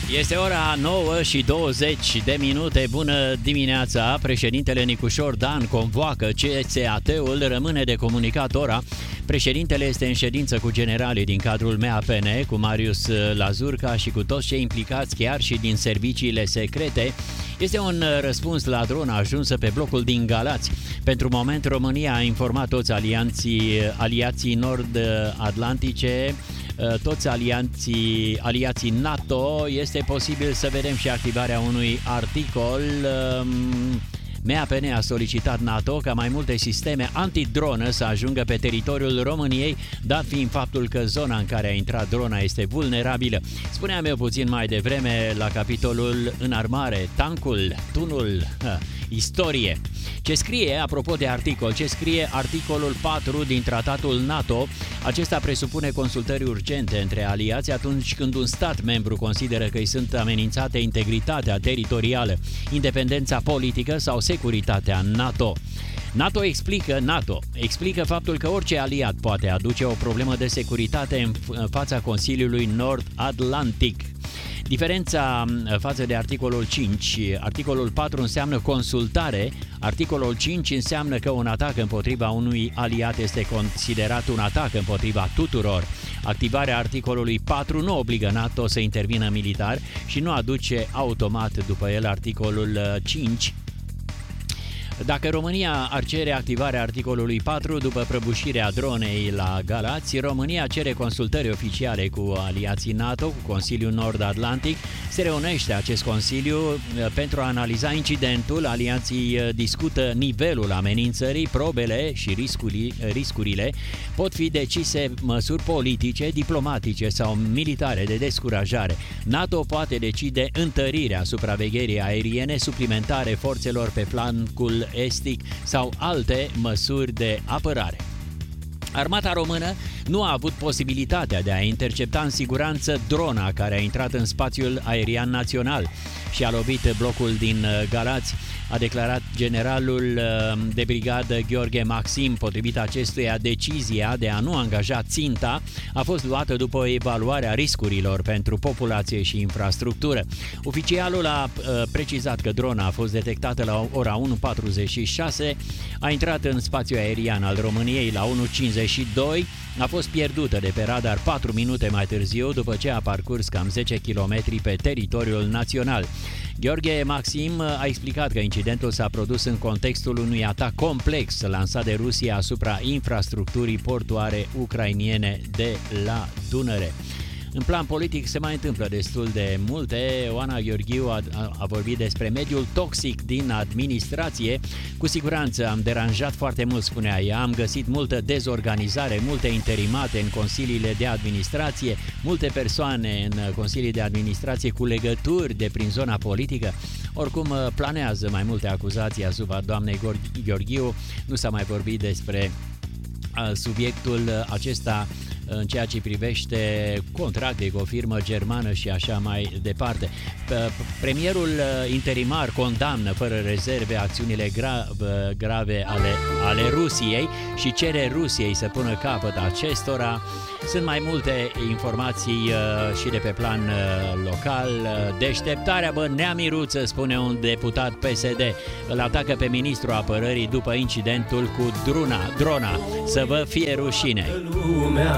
Este ora 9:20. Bună dimineața! Președintele Nicușor Dan convoacă CSAT-ul, rămâne de comunicat ora. Președintele este în ședință cu generalii din cadrul MAPN, cu Marius Lazurca și cu toți cei implicați, chiar și din serviciile secrete. Este un răspuns la drona ajunsă pe blocul din Galați. Pentru moment, România a informat toți aliații nord-atlantice, toți aliații NATO. Este posibil să vedem și activarea unui articol. MAPN a solicitat NATO ca mai multe sisteme antidronă să ajungă pe teritoriul României, dat fiind faptul că zona în care a intrat drona este vulnerabilă. Spuneam eu puțin mai devreme la capitolul înarmare, tancul, tunul, istorie. Ce scrie, apropo de articol, ce scrie articolul 4 din tratatul NATO? Acesta presupune consultări urgente între aliați atunci când un stat membru consideră că îi sunt amenințate integritatea teritorială, independența politică sau securitatea NATO. NATO explică faptul că orice aliat poate aduce o problemă de securitate în fața Consiliului Nord-Atlantic. Diferența față de articolul 5, articolul 4 înseamnă consultare, articolul 5 înseamnă că un atac împotriva unui aliat este considerat un atac împotriva tuturor. Activarea articolului 4 nu obligă NATO să intervină militar și nu aduce automat după el articolul 5. Dacă România ar cere activarea articolului 4 după prăbușirea dronei la Galați, România cere consultări oficiale cu aliații NATO, cu Consiliul Nord-Atlantic. Se reunește acest Consiliu pentru a analiza incidentul. Aliații discută nivelul amenințării, probele și riscurile. Pot fi decise măsuri politice, diplomatice sau militare de descurajare. NATO poate decide întărirea supravegherii aeriene suplimentare forțelor pe flancul estic sau alte măsuri de apărare. Armata română nu a avut posibilitatea de a intercepta în siguranță drona care a intrat în spațiul aerian național și a lovit blocul din Galați, a declarat generalul de brigadă Gheorghe Maxim. Potrivit acestuia, decizia de a nu angaja ținta a fost luată după o evaluare a riscurilor pentru populație și infrastructură. Oficialul a precizat că drona a fost detectată la ora 1:46, a intrat în spațiul aerian al României la 1:52, a fost pierdută de pe radar 4 minute mai târziu, după ce a parcurs cam 10 km pe teritoriul național. Gheorghe Maxim a explicat că incidentul s-a produs în contextul unui atac complex lansat de Rusia asupra infrastructurii portuare ucrainiene de la Dunăre. În plan politic se mai întâmplă destul de multe. Oana Gheorghiu a vorbit despre mediul toxic din administrație. Cu siguranță am deranjat foarte mult, spunea ea, am găsit multă dezorganizare, multe interimate în consiliile de administrație, multe persoane în consilii de administrație cu legături de prin zona politică. Oricum planează mai multe acuzații asupra doamnei Gheorghiu. Nu s-a mai vorbit despre subiectul acesta în ceea ce privește contracte cu o firmă germană și așa mai departe. Premierul interimar condamnă fără rezerve acțiunile grave ale Rusiei și cere Rusiei să pună capăt acestora. Sunt mai multe informații și de pe plan local. Deșteptarea, neamiruță, spune un deputat PSD. Îl atacă pe ministrul apărării după incidentul cu drona. Să vă fie rușine!